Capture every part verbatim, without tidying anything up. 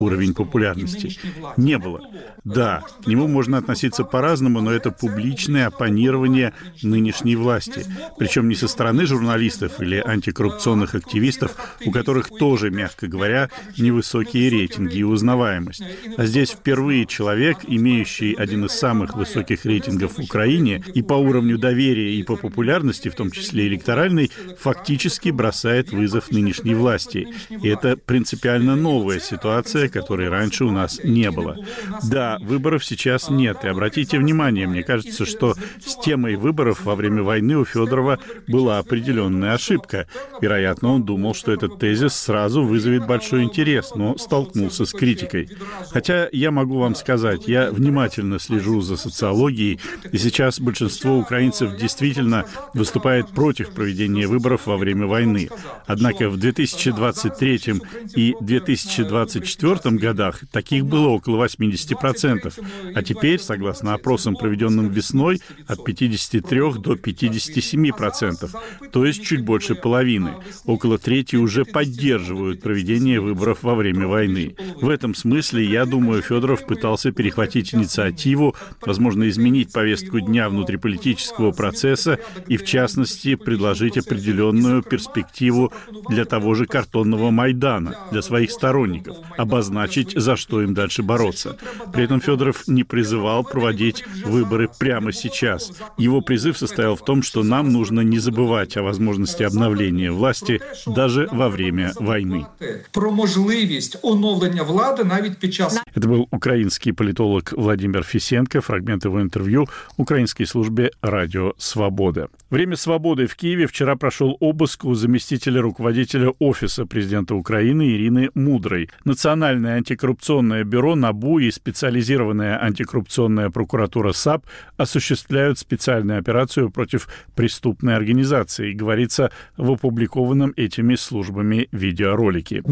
уровень популярности? Не было. Да, к нему можно относиться по-разному, но это публичное оппонирование нынешней власти. Причем не со стороны журналистов или антикоррупционных активистов, у которых тоже, мягко говоря, невысокие рейтинги и узнаваемость. А здесь впервые человек, имеющий один из самых высоких рейтингов в Украине и по уровню доверия, и по популярности, в том числе электоральной, фактически бросает вызов нынешней власти. И это принципиально новая ситуация, которой раньше у нас не было. Да, выборов сейчас нет. И обратите внимание, мне кажется, что с темой выборов во время войны у Федорова была определенная ошибка. Вероятно, он думал, что этот тезис сразу вызовет большой интерес, но столкнулся с критикой. Хотя я могу вам сказать, я внимательно слежу за социологией, и сейчас большинство украинцев действительно выступает против проведения выборов во время войны. Однако в две тысячи двадцать третьем и две тысячи двадцать четвёртом годах таких было около восемьдесят процентов. А теперь, согласно опросам, проведенным весной, от пятидесяти трёх до пятидесяти семи процентов, то есть чуть больше половины. Около трети уже поддерживают проведение выборов во время войны. В этом смысле, я думаю, Федоров пытался перехватить инициативу, возможно, изменить повестку дня внутриполитического процесса и, в частности, предложить определенную перспективу для того же картонного Майдана, для своих сторонников, обозначить, за что им дальше бороться. При этом Федоров не призывал проводить выборы прямо сейчас. Его призыв состоял в том, что нам нужно не забывать о возможности обновления власти даже во время войны. Про можливість оновлення влади навіть під час. Это был украинский политолог Владимир Фисенко, фрагмент его интервью украинской службе «Радио Свобода». Время свободы в Киеве вчера прошел обыск у заместителя руководителя Офиса президента Украины Ирины Мудрой. Национальное антикоррупционное бюро НАБУ и специализированная антикоррупционная прокуратура САП осуществляют специальную операцию против преступной организации, говорится в опубликованном этими службами видеоролике.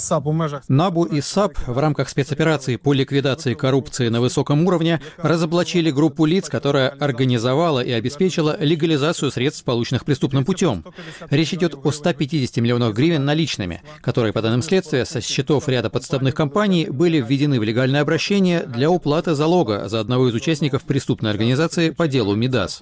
НАБУ и САП в рамках спецоперации по ликвидации коррупции на высоком уровне разоблачили группу лиц, которая организовала и обеспечила легализацию средств, полученных преступным путем. Речь идет о ста пятидесяти миллионах гривен наличными, которые, по данным следствия, со счетов ряда подставных компаний были введены в легальное обращение для уплаты залога за одного из участников преступной организации по делу МИДАС.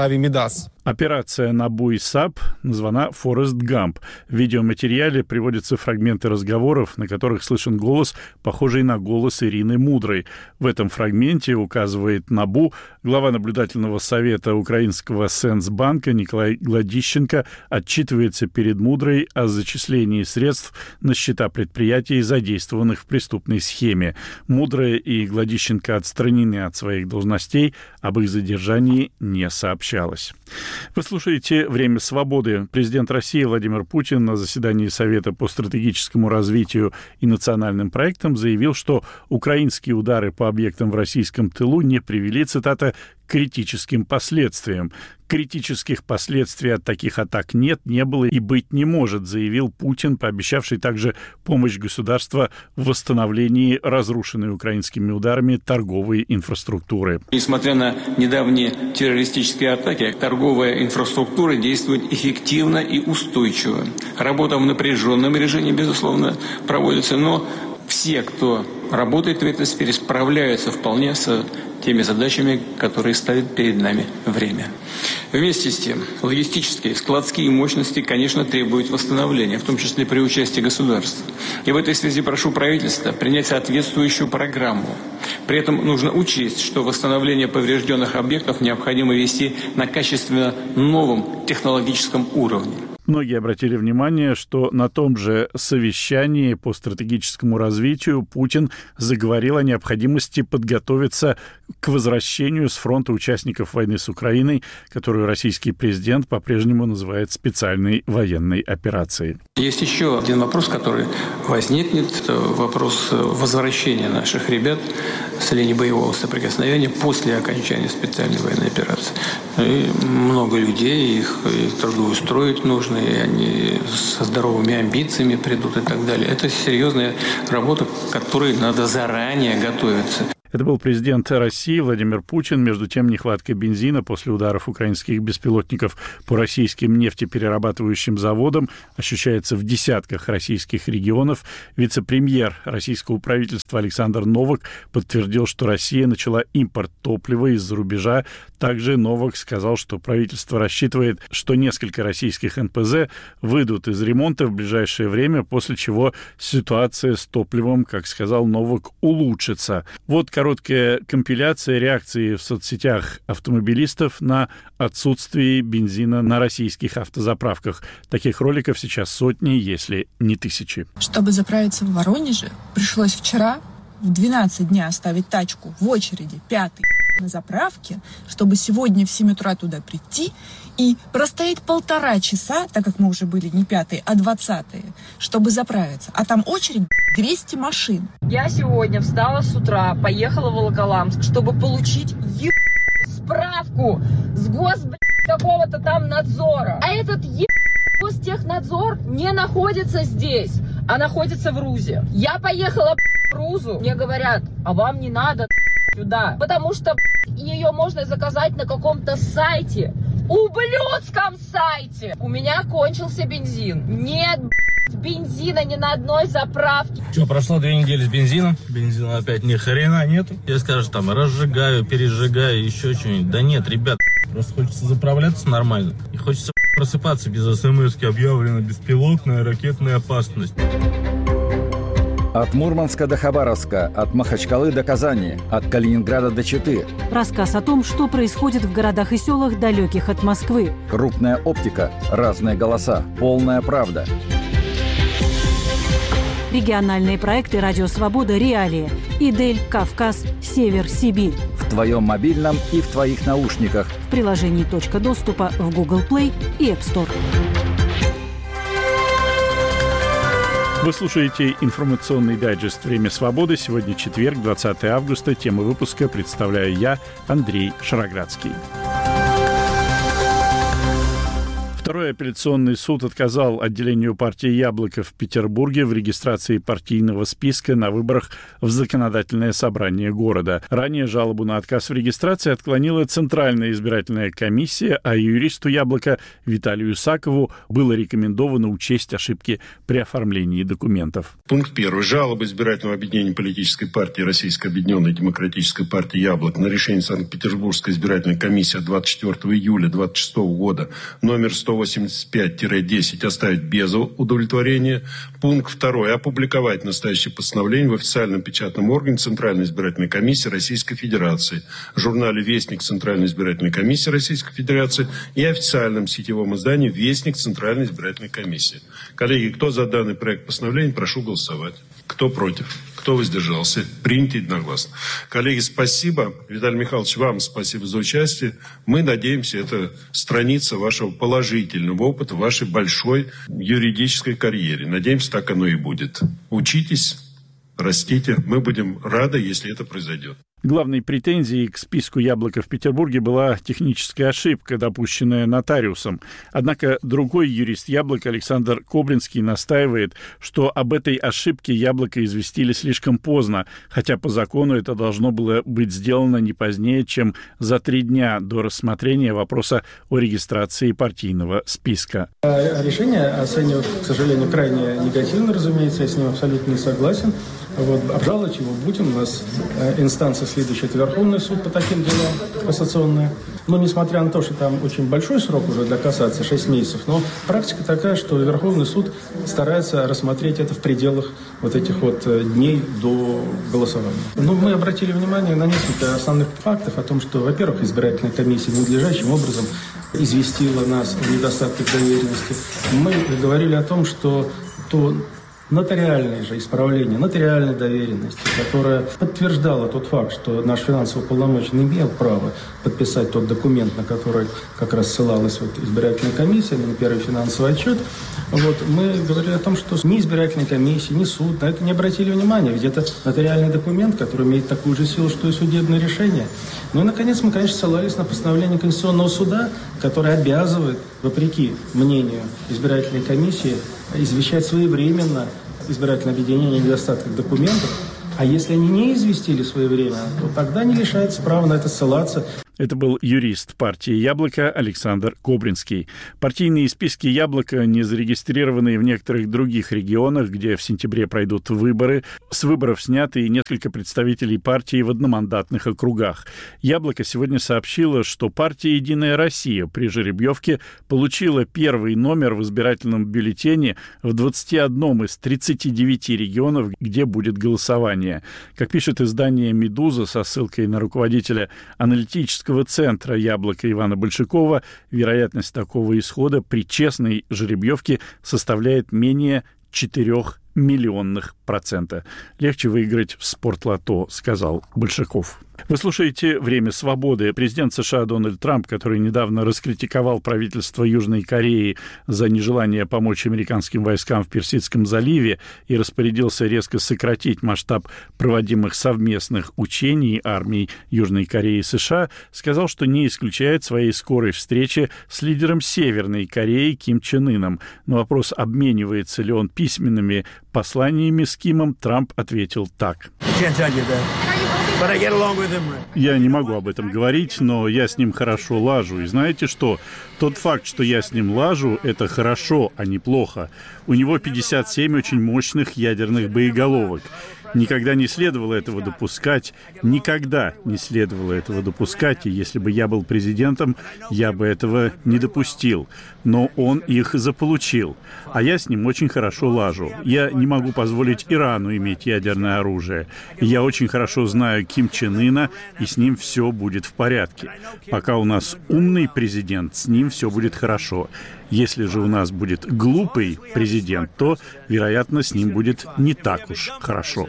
Операция НАБУ и САП названа «Форест Гамп». В видеоматериале приводятся фрагменты разговоров, на которых слышен голос, похожий на голос Ирины Мудрой. В этом фрагменте, указывает НАБУ, глава наблюдательного совета украинского Сенсбанка Николай Гладищенко отчитывается перед Мудрой о зачислении средств на счета предприятий, задействованных в преступной схеме. Мудрая и Гладищенко отстранены от своих должностей, об их задержании не сообщалось. Вы слушаете «Время свободы». Президент России Владимир Путин на заседании Совета по стратегическому развитию и национальным проектам заявил, что украинские удары по объектам в российском тылу не привели, цитата, к критическим последствиям. Критических последствий от таких атак нет, не было и быть не может, заявил Путин, пообещавший также помощь государства в восстановлении разрушенной украинскими ударами торговой инфраструктуры. Несмотря на недавние террористические атаки, торговая инфраструктура действует эффективно и устойчиво. Работа в напряженном режиме, безусловно, проводится, но все, кто работает в этой сфере, справляются вполне с теми задачами, которые ставит перед нами время. Вместе с тем, логистические, складские мощности, конечно, требуют восстановления, в том числе при участии государства. И в этой связи прошу правительства принять соответствующую программу. При этом нужно учесть, что восстановление поврежденных объектов необходимо вести на качественно новом технологическом уровне. Многие обратили внимание, что на том же совещании по стратегическому развитию Путин заговорил о необходимости подготовиться к возвращению с фронта участников войны с Украиной, которую российский президент по-прежнему называет специальной военной операцией. Есть еще один вопрос, который возникнет. Это вопрос возвращения наших ребят с линии боевого соприкосновения после окончания специальной военной операции. И много людей, их, их трудоустроить нужно, и они со здоровыми амбициями придут и так далее. Это серьезная работа, к которой надо заранее готовиться. Это был президент России Владимир Путин. Между тем, нехватка бензина после ударов украинских беспилотников по российским нефтеперерабатывающим заводам ощущается в десятках российских регионов. Вице-премьер российского правительства Александр Новак подтвердил, что Россия начала импорт топлива из-за рубежа. Также Новак сказал, что правительство рассчитывает, что несколько российских эн пэ зэ выйдут из ремонта в ближайшее время, после чего ситуация с топливом, как сказал Новак, улучшится. Вот короткая компиляция реакции в соцсетях автомобилистов на отсутствие бензина на российских автозаправках. Таких роликов сейчас сотни, если не тысячи. Чтобы заправиться в Воронеже, пришлось вчера в двенадцать дня оставить тачку в очереди пятый на заправке, чтобы сегодня в семь утра туда прийти и простоять полтора часа, так как мы уже были не пятые, а двадцатые, чтобы заправиться. А там очередь двести машин. Я сегодня встала с утра, поехала в Волоколамск, чтобы получить е... справку с гос... какого-то там надзора. А этот е... Гостехнадзор не находится здесь, а находится в РУЗе. Я поехала в РУЗу, мне говорят, а вам не надо сюда, потому что ее можно заказать на каком-то сайте, ублюдском сайте. У меня кончился бензин. Нет бензина ни на одной заправке. Что, прошло две недели с бензином, бензина опять ни хрена нету. Я скажу, там, разжигаю, пережигаю, еще что-нибудь. Да нет, ребят, просто хочется заправляться нормально. И хочется просыпаться без смс-ки, объявлена беспилотная ракетная опасность. От Мурманска до Хабаровска, от Махачкалы до Казани, от Калининграда до Читы. Рассказ о том, что происходит в городах и селах, далеких от Москвы. Крупная оптика, разные голоса, полная правда. Региональные проекты «Радио Свобода», «Реалии», «Идель», «Кавказ», «Север», «Сибирь». В твоем мобильном и в твоих наушниках. В приложении «Точка доступа» в Google Play и App Store. Вы слушаете информационный дайджест «Время свободы». Сегодня четверг, двадцатое августа. Тему выпуска представляю я, Андрей Шароградский. Второй апелляционный суд отказал отделению партии «Яблоко» в Петербурге в регистрации партийного списка на выборах в законодательное собрание города. Ранее жалобу на отказ в регистрации отклонила Центральная избирательная комиссия, а юристу «Яблоко» Виталию Сакову было рекомендовано учесть ошибки при оформлении документов. Пункт первый. Жалоба избирательного объединения политической партии Российской объединенной демократической партии «Яблоко» на решение Санкт-Петербургской избирательной комиссии от двадцать четвёртого июля две тысячи двадцать шестого года номер сто восемьдесят пять десять оставить без удовлетворения. Пункт второй. Опубликовать настоящее постановление в официальном печатном органе Центральной избирательной комиссии Российской Федерации, журнале «Вестник» Центральной избирательной комиссии Российской Федерации и официальном сетевом издании «Вестник» Центральной избирательной комиссии. Коллеги, кто за данный проект постановления, прошу голосовать. Кто против? Кто воздержался? Принято единогласно. Коллеги, спасибо. Виталий Михайлович, вам спасибо за участие. Мы надеемся, это страница вашего положительного опыта в вашей большой юридической карьере. Надеемся, так оно и будет. Учитесь, растите. Мы будем рады, если это произойдет. Главной претензией к списку «Яблоко» в Петербурге была техническая ошибка, допущенная нотариусом. Однако другой юрист «Яблоко» Александр Коблинский настаивает, что об этой ошибке «Яблоко» известили слишком поздно, хотя по закону это должно было быть сделано не позднее, чем за три дня до рассмотрения вопроса о регистрации партийного списка. Решение оцениваю, к сожалению, крайне негативно, разумеется, я с ним абсолютно не согласен. Вот, обжаловать его будем. У нас э, инстанция следующая – это Верховный суд по таким делам, кассационная. Но несмотря на то, что там очень большой срок уже для кассации, шесть месяцев, но практика такая, что Верховный суд старается рассмотреть это в пределах вот этих вот дней до голосования. Но мы обратили внимание на несколько основных фактов о том, что, во-первых, избирательная комиссия надлежащим образом известила нас о недостатках доверенности. Мы говорили о том, что то нотариальное же исправление, нотариальной доверенности, которая подтверждала тот факт, что наш финансовый уполномоченный имел право подписать тот документ, на который как раз ссылалась вот избирательная комиссия, на первый финансовый отчет. Вот, мы говорили о том, что ни избирательная комиссия, ни суд на это не обратили внимания, ведь это нотариальный документ, который имеет такую же силу, что и судебное решение. Ну и, наконец, мы, конечно, ссылались на постановление Конституционного суда, которое обязывает, вопреки мнению избирательной комиссии, извещать своевременно избирательное объединение о недостатках документов, А если они не известили своевременно, то тогда не лишается права на это ссылаться. Это был юрист партии «Яблоко» Александр Кобринский. Партийные списки «Яблоко» не зарегистрированы в некоторых других регионах, где в сентябре пройдут выборы. С выборов сняты и несколько представителей партии в одномандатных округах. «Яблоко» сегодня сообщило, что партия «Единая Россия» при жеребьевке получила первый номер в избирательном бюллетене в двадцати одном из тридцати девяти регионов, где будет голосование. Как пишет издание «Медуза» со ссылкой на руководителя аналитического центра «Яблоко» Ивана Большакова, вероятность такого исхода при честной жеребьевке составляет менее четырех миллионных процента. Легче выиграть в спортлото, сказал Большаков. Вы слушаете «Время свободы». Президент США Дональд Трамп, который недавно раскритиковал правительство Южной Кореи за нежелание помочь американским войскам в Персидском заливе и распорядился резко сократить масштаб проводимых совместных учений армий Южной Кореи и США, сказал, что не исключает своей скорой встречи с лидером Северной Кореи Ким Чен Ыном. На вопрос, обменивается ли он письменными посланиями с Кимом, Трамп ответил так. Я не могу об этом говорить, но я с ним хорошо лажу. И знаете что? Тот факт, что я с ним лажу, это хорошо, а не плохо. У него пятьдесят семь очень мощных ядерных боеголовок. Никогда не следовало этого допускать, никогда не следовало этого допускать, и если бы я был президентом, я бы этого не допустил. Но он их заполучил, а я с ним очень хорошо лажу. Я не могу позволить Ирану иметь ядерное оружие. Я очень хорошо знаю Ким Чен Ына, и с ним все будет в порядке. Пока у нас умный президент, с ним все будет хорошо. Если же у нас будет глупый президент, то, вероятно, с ним будет не так уж хорошо.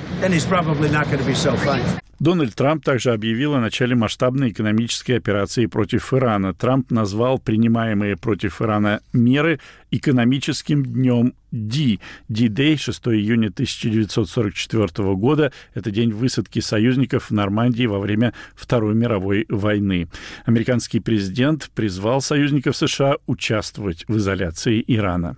Дональд Трамп также объявил о начале масштабной экономической операции против Ирана. Трамп назвал принимаемые против Ирана меры экономическим днем Ди. Ди-Дэй, шестого июня тысяча девятьсот сорок четвёртого года. Это день высадки союзников в Нормандии во время Второй мировой войны. Американский президент призвал союзников США участвовать в изоляции Ирана.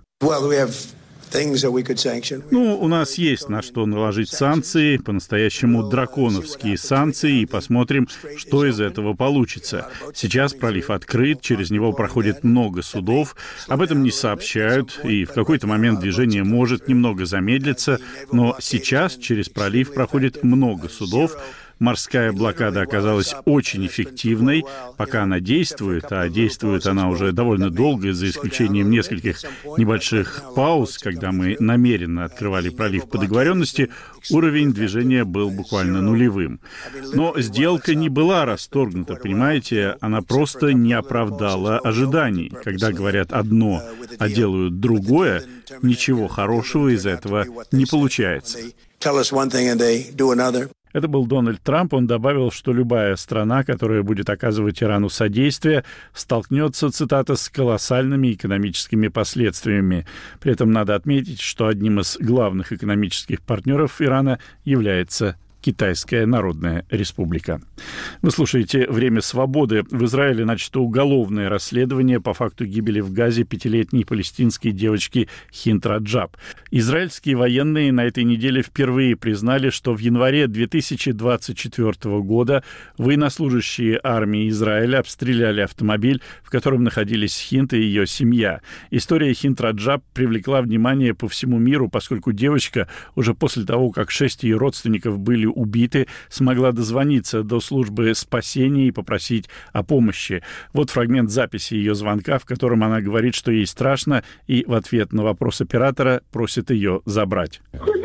Ну, у нас есть на что наложить санкции, по-настоящему драконовские санкции, и посмотрим, что из этого получится. Сейчас пролив открыт, через него проходит много судов, об этом не сообщают, и в какой-то момент движение может немного замедлиться, но сейчас через пролив проходит много судов. Морская блокада оказалась очень эффективной, пока она действует, а действует она уже довольно долго, за исключением нескольких небольших пауз, когда мы намеренно открывали пролив по договоренности, уровень движения был буквально нулевым. Но сделка не была расторгнута, понимаете, она просто не оправдала ожиданий. Когда говорят одно, а делают другое, ничего хорошего из этого не получается. Это был Дональд Трамп. Он добавил, что любая страна, которая будет оказывать Ирану содействие, столкнется, цитата, с колоссальными экономическими последствиями. При этом надо отметить, что одним из главных экономических партнеров Ирана является Китайская Народная Республика. Вы слушаете «Время свободы». В Израиле начато уголовное расследование по факту гибели в Газе пятилетней палестинской девочки Хинд Раджаб. Израильские военные на этой неделе впервые признали, что в январе две тысячи двадцать четвёртого года военнослужащие армии Израиля обстреляли автомобиль, в котором находились Хинд и ее семья. История Хинд Раджаб привлекла внимание по всему миру, поскольку девочка уже после того, как шесть ее родственников были убиты, смогла дозвониться до службы спасения и попросить о помощи. Вот фрагмент записи ее звонка, в котором она говорит, что ей страшно, и в ответ на вопрос оператора просит ее забрать.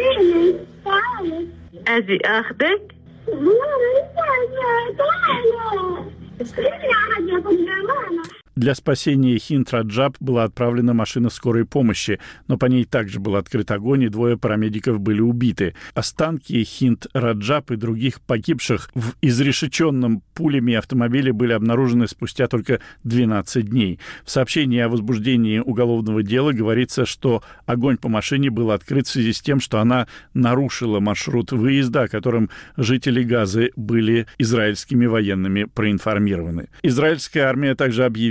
Для спасения Хинд Раджаб была отправлена машина скорой помощи, но по ней также был открыт огонь, и двое парамедиков были убиты. Останки Хинд Раджаб и других погибших в изрешеченном пулями автомобиле были обнаружены спустя только двенадцать дней. В сообщении о возбуждении уголовного дела говорится, что огонь по машине был открыт в связи с тем, что она нарушила маршрут выезда, о котором жители Газы были израильскими военными проинформированы. Израильская армия также объявила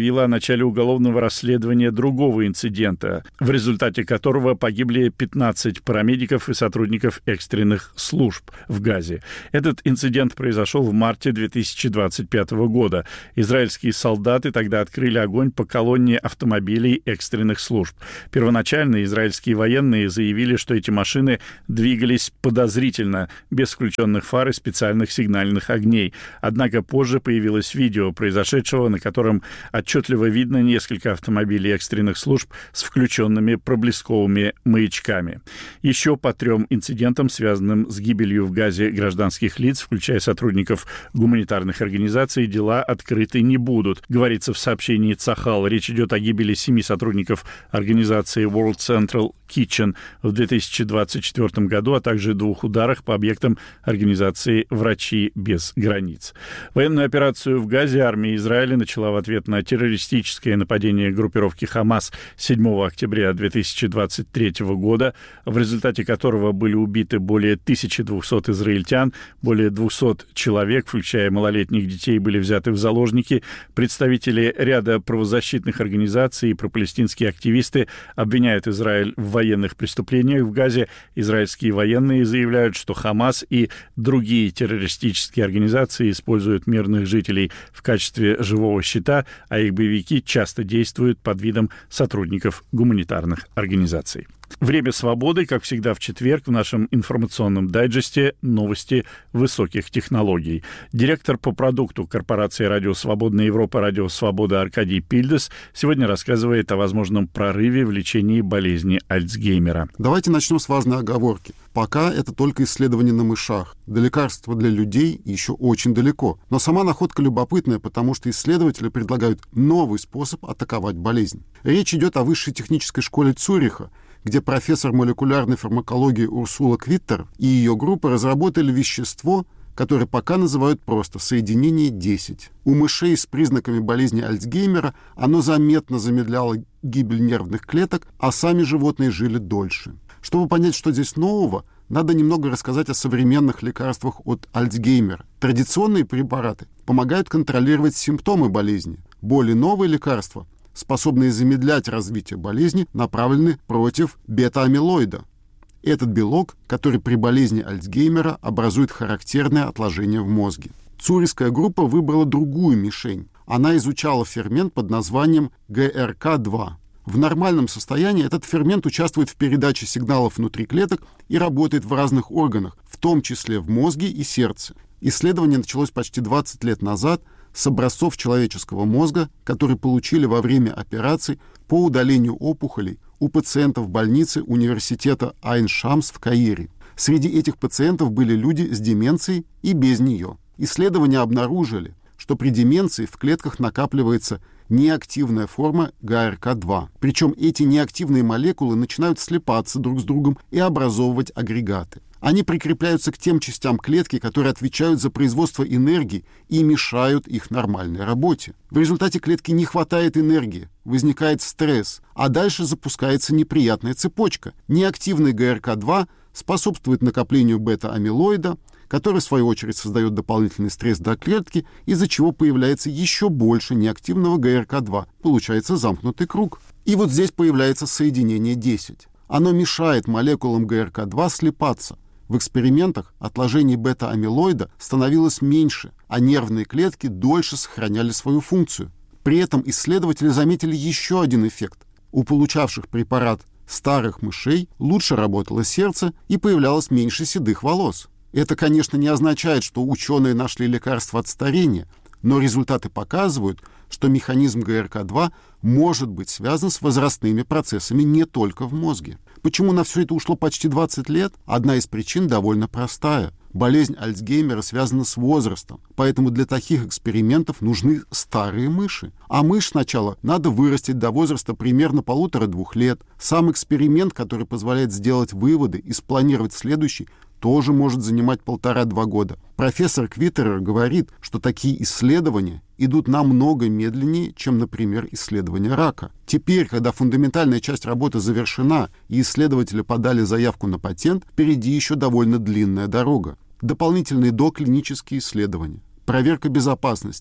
объявила о начале уголовного расследования другого инцидента, в результате которого погибли пятнадцать парамедиков и сотрудников экстренных служб в Газе. Этот инцидент произошел в марте две тысячи двадцать пятого года. Израильские солдаты тогда открыли огонь по колонне автомобилей экстренных служб. Первоначально израильские военные заявили, что эти машины двигались подозрительно, без включенных фар и специальных сигнальных огней. Однако позже появилось видео произошедшего, на котором отчетливо видно несколько автомобилей экстренных служб с включенными проблесковыми маячками. Еще по трем инцидентам, связанным с гибелью в Газе гражданских лиц, включая сотрудников гуманитарных организаций, дела открыты не будут. Говорится в сообщении Цахал. Речь идет о гибели семи сотрудников организации World Central Kitchen в две тысячи двадцать четвёртом году, а также двух ударах по объектам организации «Врачи без границ». Военную операцию в Газе армия Израиля начала в ответ на террористическое нападение группировки «Хамас» седьмого октября две тысячи двадцать третьего года, в результате которого были убиты более тысячи двухсот израильтян, более двухсот человек, включая малолетних детей, были взяты в заложники. Представители ряда правозащитных организаций и пропалестинские активисты обвиняют Израиль в военных преступлениях в Газе. Израильские военные заявляют, что «Хамас» и другие террористические организации используют мирных жителей в качестве живого щита, а их боевики часто действуют под видом сотрудников гуманитарных организаций. Время свободы, как всегда в четверг, в нашем информационном дайджесте «Новости высоких технологий». Директор по продукту корпорации «Радио Свободная Европа», «Радио Свобода» Аркадий Пильдес сегодня рассказывает о возможном прорыве в лечении болезни Альцгеймера. Давайте начнем с важной оговорки. Пока это только исследование на мышах. До лекарства для людей еще очень далеко. Но сама находка любопытная, потому что исследователи предлагают новый способ атаковать болезнь. Речь идет о высшей технической школе Цюриха, где профессор молекулярной фармакологии Урсула Квиттер и ее группа разработали вещество, которое пока называют просто соединение десять. У мышей с признаками болезни Альцгеймера оно заметно замедляло гибель нервных клеток, а сами животные жили дольше. Чтобы понять, что здесь нового, надо немного рассказать о современных лекарствах от Альцгеймера. Традиционные препараты помогают контролировать симптомы болезни. Более новые лекарства, способные замедлять развитие болезни, направлены против бета-амилоида. Этот белок, который при болезни Альцгеймера образует характерное отложение в мозге. Цюрихская группа выбрала другую мишень. Она изучала фермент под названием гэ эр ка два. В нормальном состоянии этот фермент участвует в передаче сигналов внутри клеток и работает в разных органах, в том числе в мозге и сердце. Исследование началось почти двадцать лет назад с образцов человеческого мозга, которые получили во время операций по удалению опухолей у пациентов больницы университета Айн-Шамс в Каире. Среди этих пациентов были люди с деменцией и без нее. Исследования обнаружили, что при деменции в клетках накапливается неактивная форма гэ эр ка два. Причем эти неактивные молекулы начинают слипаться друг с другом и образовывать агрегаты. Они прикрепляются к тем частям клетки, которые отвечают за производство энергии и мешают их нормальной работе. В результате клетке не хватает энергии, возникает стресс, а дальше запускается неприятная цепочка. Неактивный гэ эр ка два способствует накоплению бета-амилоида, который, в свою очередь, создает дополнительный стресс для клетки, из-за чего появляется еще больше неактивного гэ эр ка два. Получается замкнутый круг. И вот здесь появляется соединение десять. Оно мешает молекулам гэ эр ка два слипаться. В экспериментах отложений бета-амилоида становилось меньше, а нервные клетки дольше сохраняли свою функцию. При этом исследователи заметили еще один эффект. У получавших препарат старых мышей лучше работало сердце и появлялось меньше седых волос. Это, конечно, не означает, что ученые нашли лекарство от старения, но результаты показывают, что механизм гэ эр ка два может быть связан с возрастными процессами не только в мозге. Почему на все это ушло почти двадцать лет? Одна из причин довольно простая. Болезнь Альцгеймера связана с возрастом, поэтому для таких экспериментов нужны старые мыши. А мышь сначала надо вырастить до возраста примерно полутора-двух лет. Сам эксперимент, который позволяет сделать выводы и спланировать следующий, тоже может занимать полтора-два года. Профессор Квиттерер говорит, что такие исследования идут намного медленнее, чем, например, исследования рака. Теперь, когда фундаментальная часть работы завершена и исследователи подали заявку на патент, впереди еще довольно длинная дорога. Дополнительные доклинические исследования, проверка безопасности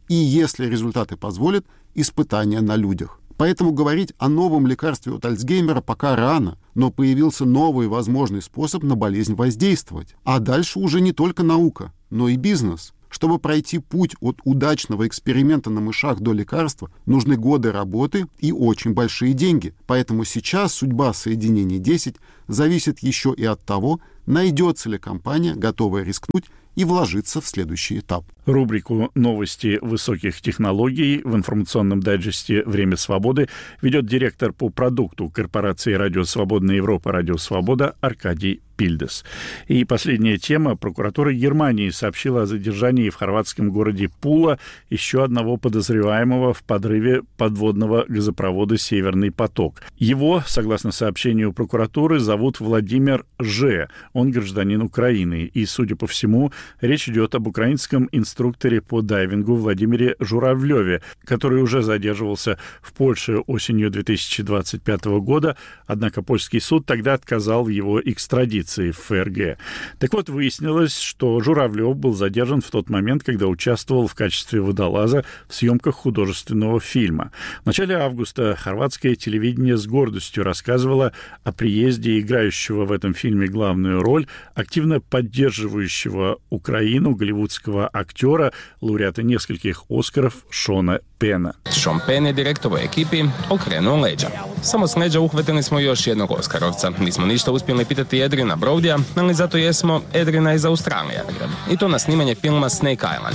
и, если результаты позволят, испытания на людях. Поэтому говорить о новом лекарстве от Альцгеймера пока рано, но появился новый возможный способ на болезнь воздействовать. А дальше уже не только наука, но и бизнес. Чтобы пройти путь от удачного эксперимента на мышах до лекарства, нужны годы работы и очень большие деньги. Поэтому сейчас судьба соединения десять зависит еще и от того, найдется ли компания, готовая рискнуть и вложиться в следующий этап. Рубрику «Новости высоких технологий» в информационном дайджесте «Время свободы» ведет директор по продукту корпорации «Радио Свободная Европа» «Радио Свобода» Аркадий Пильдес. И последняя тема. Прокуратура Германии сообщила о задержании в хорватском городе Пула еще одного подозреваемого в подрыве подводного газопровода «Северный поток». Его, согласно сообщению прокуратуры, зовут Владимир Ж. Он гражданин Украины. И, судя по всему, речь идет об украинском инструкторе по дайвингу Владимире Журавлеве, который уже задерживался в Польше осенью две тысячи двадцать пятого года, однако польский суд тогда отказал в его экстрадиции в ФРГ. Так вот, выяснилось, что Журавлев был задержан в тот момент, когда участвовал в качестве водолаза в съемках художественного фильма. В начале августа хорватское телевидение с гордостью рассказывало о приезде играющего в этом фильме главную роль, активно поддерживающего Украину голливудского актера, лауреата нескольких Оскаров Шона Пена. Sean Penn je direktovoj ekipi okrenuo leđa. Samo s leđa uhvatili smo još jednog Oskarovca. Nismo ništa uspjeli pitati Adriana Brodija, ali zato jesmo Adriana iz Australije. I to na snimanje filma Snake Island.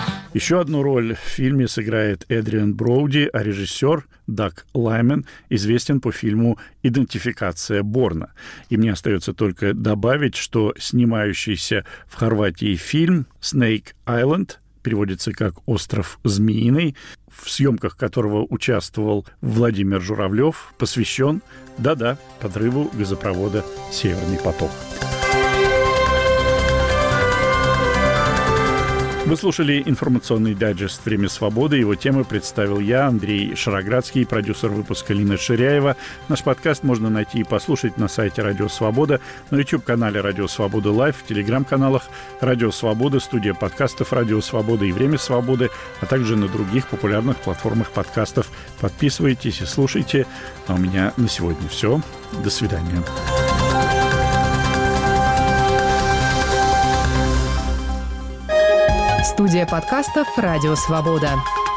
Еще одну роль в фильме сыграет Эдриан Броуди, а режиссер Даг Лаймен известен по фильму «Идентификация Борна». И мне остается только добавить, что снимающийся в Хорватии фильм «Snake Island» переводится как «Остров Змеиный», в съемках которого участвовал Владимир Журавлев, посвящен, да-да, подрыву газопровода «Северный поток». Вы слушали информационный дайджест «Время свободы». Его темы представил я, Андрей Шароградский, продюсер выпуска Лина Ширяева. Наш подкаст можно найти и послушать на сайте «Радио Свобода», на YouTube-канале «Радио Свобода Лайв», в телеграм-каналах «Радио Свобода», студия подкастов «Радио Свобода» и «Время свободы», а также на других популярных платформах подкастов. Подписывайтесь и слушайте. А у меня на сегодня все. До свидания. Студия подкастов «Радио Свобода».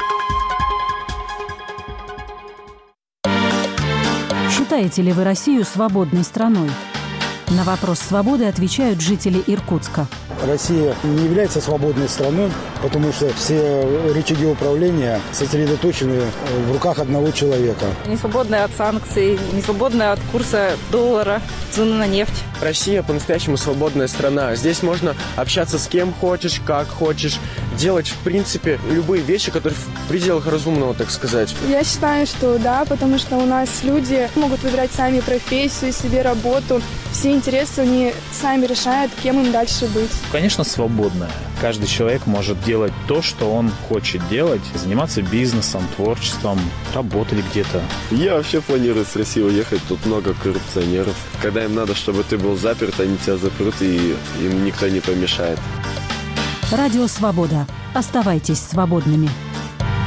Считаете ли вы Россию свободной страной? На вопрос свободы отвечают жители Иркутска. Россия не является свободной страной, потому что все рычаги управления сосредоточены в руках одного человека. Не свободная от санкций, не свободная от курса доллара, цены на нефть. Россия по-настоящему свободная страна. Здесь можно общаться с кем хочешь, как хочешь, делать, в принципе, любые вещи, которые в пределах разумного, так сказать. Я считаю, что да, потому что у нас люди могут выбирать сами профессию, себе работу. Все интересы они сами решают, кем им дальше быть. Конечно, свободная. Каждый человек может делать то, что он хочет делать, заниматься бизнесом, творчеством, работать где-то. Я вообще планирую с России уехать, тут много коррупционеров. Когда им надо, чтобы ты был заперт, они тебя запрут, и им никто не помешает. Радио Свобода. Оставайтесь свободными.